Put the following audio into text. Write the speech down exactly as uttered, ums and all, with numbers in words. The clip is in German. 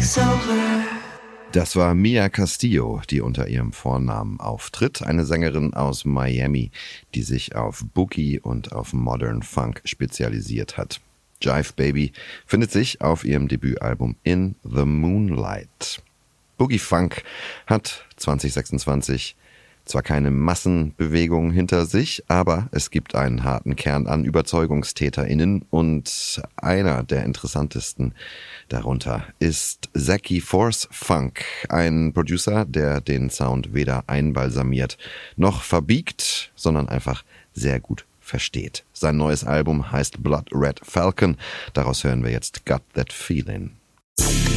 Das war Mia Castillo, die unter ihrem Vornamen auftritt, eine Sängerin aus Miami, die sich auf Boogie und auf Modern Funk spezialisiert hat. Jive Baby findet sich auf ihrem Debütalbum In the Moonlight. Boogie Funk hat zwanzig sechsundzwanzig zwar keine Massenbewegung hinter sich, aber es gibt einen harten Kern an ÜberzeugungstäterInnen und einer der interessantesten darunter ist Zaki Force Funk, ein Producer, der den Sound weder einbalsamiert noch verbiegt, sondern einfach sehr gut versteht. Sein neues Album heißt Blood Red Falcon, daraus hören wir jetzt Got That Feeling.